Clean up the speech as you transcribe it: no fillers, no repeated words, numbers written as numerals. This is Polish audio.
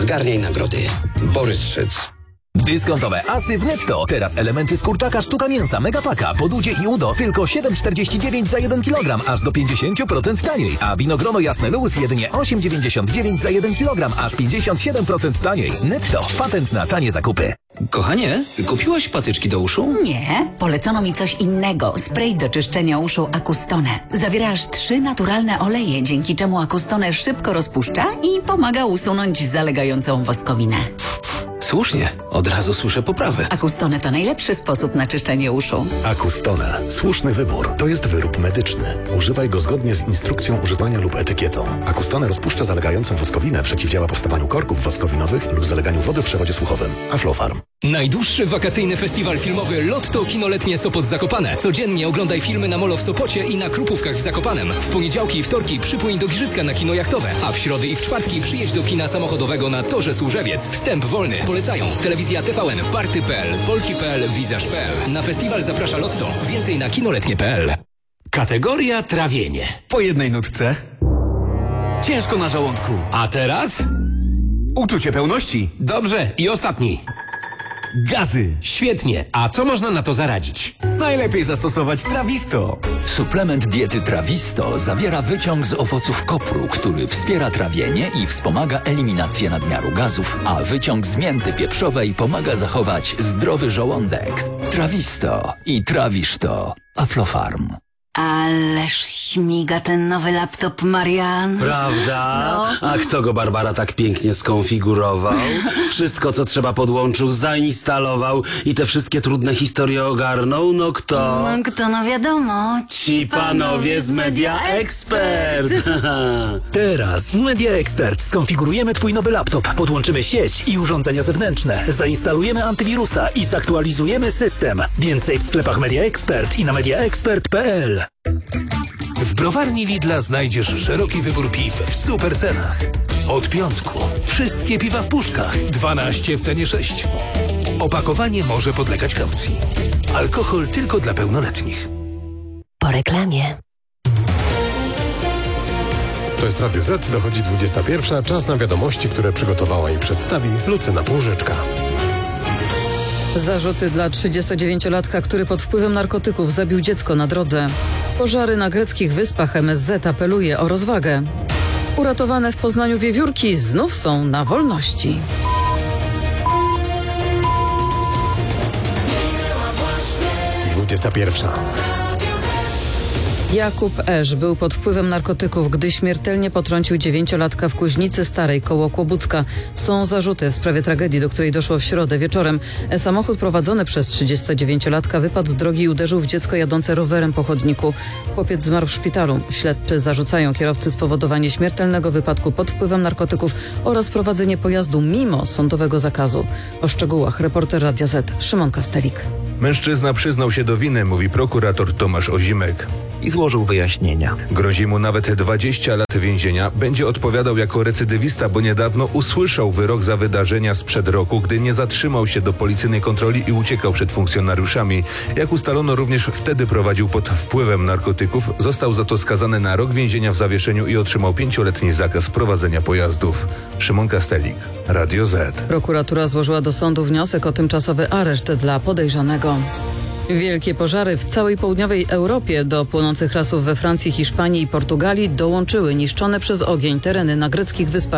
Zgarniaj nagrody. Borys Szyc. Dyskontowe asy w Netto. Teraz elementy z kurczaka, sztuka mięsa, megapaka, podudzie i udo tylko 7,49 za 1 kg, aż do 50% taniej. A winogrono jasne luz jedynie 8,99 za 1 kg, aż 57% taniej. Netto. Patent na tanie zakupy. Kochanie, kupiłaś patyczki do uszu? Nie, polecono mi coś innego. Spray do czyszczenia uszu Acustone. Zawiera aż 3 naturalne oleje, dzięki czemu Acustone szybko rozpuszcza i pomaga usunąć zalegającą woskowinę. Słusznie, od razu słyszę poprawę. Acustone to najlepszy sposób na czyszczenie uszu. Acustone. Słuszny wybór. To jest wyrób medyczny. Używaj go zgodnie z instrukcją używania lub etykietą. Acustone rozpuszcza zalegającą woskowinę, przeciwdziała powstawaniu korków woskowinowych lub zaleganiu wody w przewodzie słuchowym. Aflofarm. Najdłuższy wakacyjny festiwal filmowy Lotto Kinoletnie Sopot Zakopane. Codziennie oglądaj filmy na Molo w Sopocie i na Krupówkach w Zakopanem. W poniedziałki i wtorki przypłyń do Giżycka na kino jachtowe, a w środy i w czwartki przyjedź do kina samochodowego na Torze Służewiec. Wstęp wolny. Polecają Telewizja TVN, Party.pl, Polki.pl, Wizaż.pl. Na festiwal zaprasza Lotto. Więcej na kinoletnie.pl. Kategoria trawienie. Po jednej nutce. Ciężko na żołądku. A teraz? Uczucie pełności. Dobrze, i ostatni. Gazy. Świetnie. A co można na to zaradzić? Najlepiej zastosować Trawisto. Suplement diety Trawisto zawiera wyciąg z owoców kopru, który wspiera trawienie i wspomaga eliminację nadmiaru gazów, a wyciąg z mięty pieprzowej pomaga zachować zdrowy żołądek. Trawisto i trawisz to. Aflofarm. Ależ śmiga ten nowy laptop, Marian. Prawda? A kto go, Barbara, tak pięknie skonfigurował? Wszystko, co trzeba, podłączył, zainstalował i te wszystkie trudne historie ogarnął? No kto? No wiadomo. Ci panowie z Media Expert. Teraz w Media Expert skonfigurujemy Twój nowy laptop, podłączymy sieć i urządzenia zewnętrzne, zainstalujemy antywirusa i zaktualizujemy system. Więcej w sklepach Media Expert i na mediaexpert.pl. W browarni Lidla znajdziesz szeroki wybór piw w super cenach. Od piątku. Wszystkie piwa w puszkach. 12 w cenie 6. Opakowanie może podlegać kaucji. Alkohol tylko dla pełnoletnich. Po reklamie. To jest Radio Z, dochodzi 21. Czas na wiadomości, które przygotowała i przedstawi Lucyna Półżyczka. Zarzuty dla 39-latka, który pod wpływem narkotyków zabił dziecko na drodze. Pożary na greckich wyspach. MSZ apeluje o rozwagę. Uratowane w Poznaniu wiewiórki znów są na wolności. Jakub Esz był pod wpływem narkotyków, gdy śmiertelnie potrącił 9-latka w Kuźnicy Starej koło Kłobucka. Są zarzuty w sprawie tragedii, do której doszło w środę wieczorem. Samochód prowadzony przez 39-latka wypadł z drogi i uderzył w dziecko jadące rowerem po chodniku. Chłopiec zmarł w szpitalu. Śledczy zarzucają kierowcy spowodowanie śmiertelnego wypadku pod wpływem narkotyków oraz prowadzenie pojazdu mimo sądowego zakazu. O szczegółach reporter Radia Z Szymon Kastelik. Mężczyzna przyznał się do winy, mówi prokurator Tomasz Ozimek. I złożył wyjaśnienia. Grozi mu nawet 20 lat więzienia. Będzie odpowiadał jako recydywista, bo niedawno usłyszał wyrok za wydarzenia sprzed roku, gdy nie zatrzymał się do policyjnej kontroli i uciekał przed funkcjonariuszami. Jak ustalono, również wtedy prowadził pod wpływem narkotyków. Został za to skazany na rok więzienia w zawieszeniu i otrzymał 5-letni zakaz prowadzenia pojazdów. Szymon Kastelik, Radio Z. Prokuratura złożyła do sądu wniosek o tymczasowy areszt dla podejrzanego. Wielkie pożary w całej południowej Europie. Do płonących lasów we Francji, Hiszpanii i Portugalii dołączyły niszczone przez ogień tereny na greckich wyspach.